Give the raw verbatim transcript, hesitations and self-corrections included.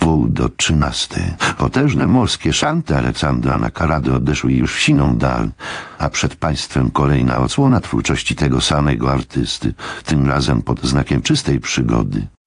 wpół do trzynastej. Potężne morskie szanty Aleksandra Nakarady odeszły już w siną dal, a przed państwem kolejna odsłona twórczości tego samego artysty, tym razem pod znakiem czystej przygody.